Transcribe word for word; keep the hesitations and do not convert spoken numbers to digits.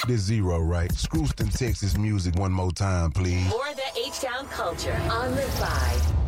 This Zero, right? Scrooston, Texas music one more time, please. More of the H-Town culture on the Vibe.